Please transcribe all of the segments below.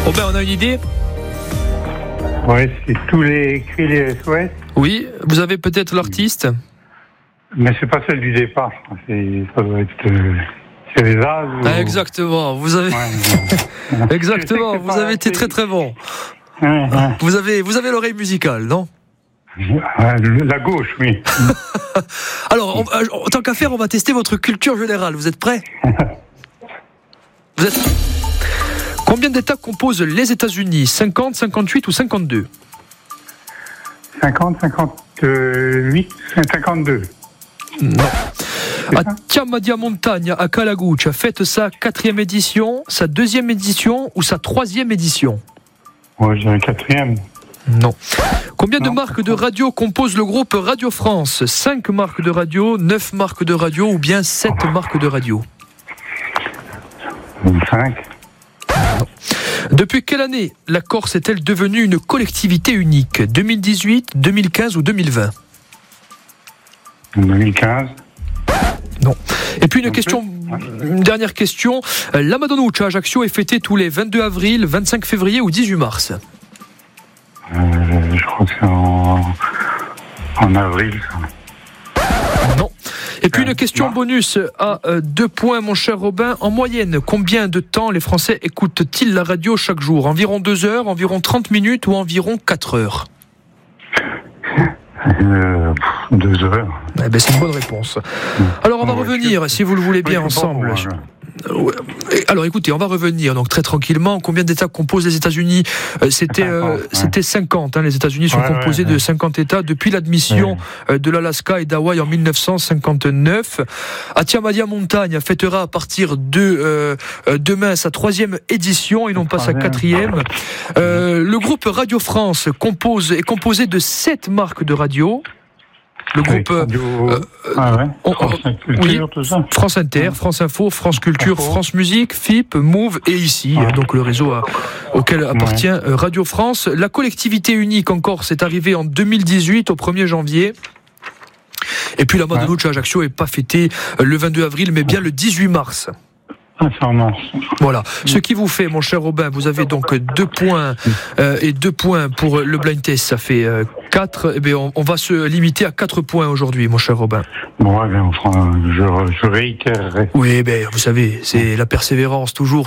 Robin, on a une idée? Ouais, c'est tous les cris les SOS. Oui, vous avez peut-être l'artiste? Mais c'est pas celle du départ. Ça doit être. C'est les As. Exactement, vous avez. Ouais. Exactement, vous avez été très très bon. Ouais. Vous avez l'oreille musicale, non? La gauche, oui. Alors, en tant qu'à faire, on va tester votre culture générale. Vous êtes prêts? Vous êtes... Combien d'États composent les États-Unis? 50, 58 ou 52? 50, 58, 52. Non. À Tiamadia Montagne, à Calaguccia, fête sa 4e édition, sa 2e édition ou sa 3e édition? Moi, je dirais 4e. Non. Combien de marques de radio compose le groupe Radio France? 5 marques de radio, 9 marques de radio ou bien 7 marques de radio? 25. Non. Depuis quelle année la Corse est-elle devenue une collectivité unique? 2018, 2015 ou 2020? 2015. Non. Et puis une dernière question. La Madonnoucha à Ajaccio est fêtée tous les 22 avril, 25 février ou 18 mars? Je crois que c'est en avril. Non. Et puis une question bonus à 2 points, mon cher Robin. En moyenne, combien de temps les Français écoutent-ils la radio chaque jour? Environ 2 heures, environ 30 minutes ou environ 4 heures? 2 heures. Eh ben, c'est une bonne réponse. Alors on va revenir, si vous le voulez bien, ensemble. Alors écoutez, on va revenir donc très tranquillement. Combien d'États composent les États-Unis? C'était 50. Les États-Unis sont composés de 50 États depuis l'admission de l'Alaska et d'Hawaï en 1959. Tiamadia Montagne fêtera à partir de demain sa 3e édition et non pas sa 4e. Le groupe Radio France est composé de 7 marques de radio. Le groupe France Inter, France Info, France Culture, France Musique, FIP, Move et ici, donc le réseau auquel appartient Radio France. La collectivité unique en Corse est arrivée en 2018 au 1er janvier. Et puis la Madonnoucha à Ajaccio n'est pas fêtée le 22 avril mais bien le 18 mars. Voilà. Ce qui vous fait, mon cher Robin, vous avez donc 2 points et 2 points pour le blind test, ça fait 4. Eh bien, on va se limiter à 4 points aujourd'hui, mon cher Robin. Bon, je réitérerai. Oui, vous savez, c'est la persévérance, toujours.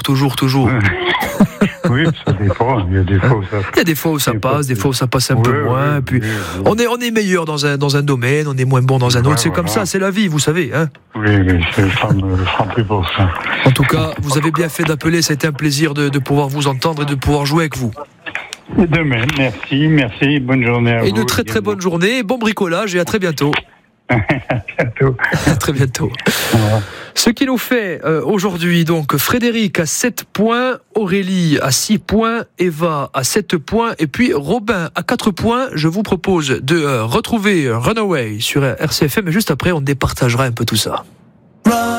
Oui, ça dépend. Il y a des fois où ça. Il y a des fois où ça passe, des fois où ça passe un peu moins. Oui, puis on est meilleur dans un domaine, on est moins bon dans un autre. C'est comme ça, c'est la vie, vous savez. Oui, mais je ne ferai plus pour ça. En tout cas, vous avez bien fait d'appeler. Ça a été un plaisir de pouvoir vous entendre et de pouvoir jouer avec vous. De même, merci, bonne journée à vous. Et une très très bonne journée, bon bricolage et à très bientôt. À bientôt. À très bientôt. Ce qui nous fait aujourd'hui, donc, Frédéric à 7 points, Aurélie à 6 points, Eva à 7 points, et puis Robin à 4 points. Je vous propose de retrouver Runaway sur RCFM, et juste après, on départagera un peu tout ça.